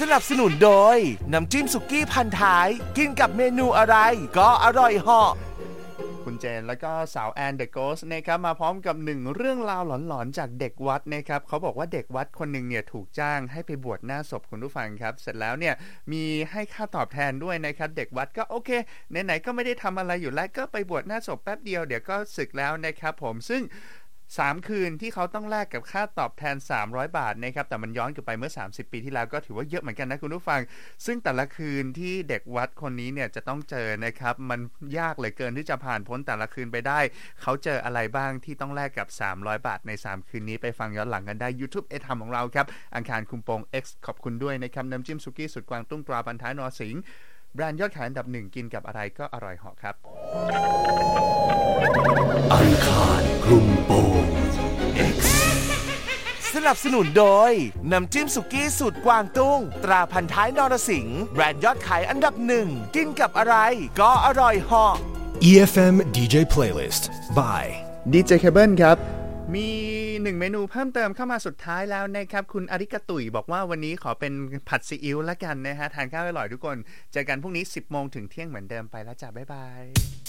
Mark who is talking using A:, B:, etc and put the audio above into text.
A: นับสนุนโดยน้ำจิ้มสุกี้พันท้ายกินกับเมนูอะไรก็อร่อยเหาะ
B: คุณเจนแล้วก็สาวแอนเดอะโกสต์นะครับมาพร้อมกับหนึ่งเรื่องราวหลอนๆจากเด็กวัดนะครับเขาบอกว่าเด็กวัดคนหนึ่งเนี่ยถูกจ้างให้ไปบวชหน้าศพคุณผู้ฟังครับเสร็จแล้วเนี่ยมีให้ค่าตอบแทนด้วยนะครับเด็กวัดก็โอเคไหนๆก็ไม่ได้ทำอะไรอยู่แล้วก็ไปบวชหน้าศพแป๊บเดียวเดี๋ยวก็สึกแล้วนะครับผมซึ่ง3 คืนที่เขาต้องแลกกับค่าตอบแทน300 บาทนะครับแต่มันย้อนกลับไปเมื่อ30 ปีที่แล้วก็ถือว่าเยอะเหมือนกันนะคุณผู้ฟังซึ่งแต่ละคืนที่เด็กวัดคนนี้เนี่ยจะต้องเจอนะครับมันยากเหลือเกินที่จะผ่านพ้นแต่ละคืนไปได้เขาเจออะไรบ้างที่ต้องแลกกับ300 บาทใน3 คืนนี้ไปฟังย้อนหลังกันได้ YouTube เอทามของเราครับอังคารคุมโปง X ขอบคุณด้วยนะครับน้ำจิ้มสุกี้สุดกวางตุ้งตราพันท้ายนรสิงห์แบรนด์ยอดขายอันดับ1กินกับอะไรก็อร่อยเหาะครับ
C: อังคารคลุมโปง X
A: สนับสนุนโดยน้ำจิ้มสุกี้สูตรกวางตุ้งตราพันท้ายนรสิงห์แบรนด์ยอดขายอันดับ1กินกับอะไรก็อร่อยเหาะ
C: EFM DJ Playlist by
B: DJ Cable ครับมี1เมนูเพิ่มเติมเข้ามาสุดท้ายแล้วนะครับคุณอาริกาตุ๋ยบอกว่าวันนี้ขอเป็นผัดซีอิ๊วละกันนะฮะทานข้าวอร่อยทุกคนเจอกันพรุ่งนี้ 10 โมงถึงเที่ยงเหมือนเดิมไปแล้วจ้ะบ๊ายบาย